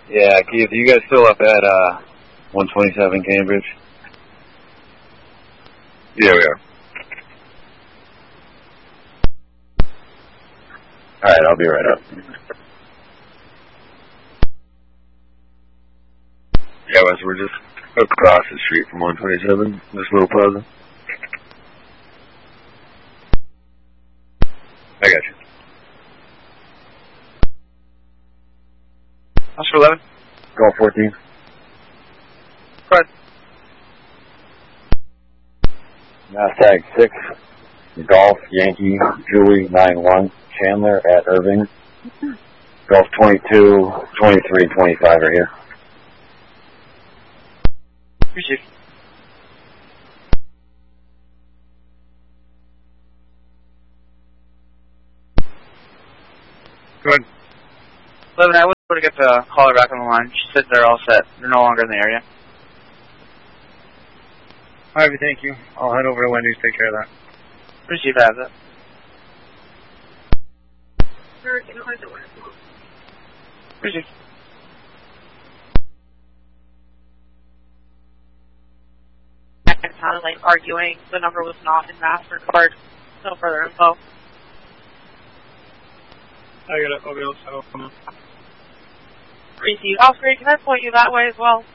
Yeah, Keith, you guys still up at 127 Cambridge? Yeah, we are. Alright, I'll be right up. Yeah, Wes, we're just across the street from 127, this little plaza. I got you. Oscar 11. Golf 14. Go ahead. Tag 6. Golf Yankee Julie 91. Chandler at Irving. Golf 22, 23, 25 right here. Receive. Go ahead. 11, I was able to get the caller back on the line. She said they're all set. They're no longer in the area. Harvey, thank you. I'll head over to Wendy's, take care of that. Receive, I have that. Receive. It sounded like arguing. The number was not in MasterCard. No further info. I got it. I'll be able to settle. Receive. Oscar, can I point you that way as well?